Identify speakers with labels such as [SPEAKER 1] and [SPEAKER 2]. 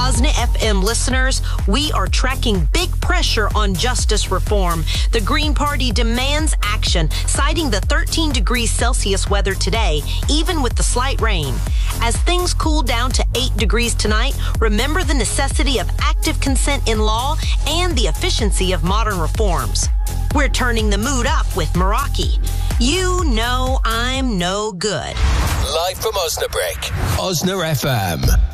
[SPEAKER 1] Osna FM listeners, we are tracking big pressure on justice reform. The Green Party demands action, citing the 13 degrees Celsius weather today, even with the slight rain. As things cool down to 8 degrees tonight, remember the necessity of active consent in law and the efficiency of modern reforms. We're turning the mood up with Meraki. You know I'm no good.
[SPEAKER 2] Live from Osnabrück, Osna FM.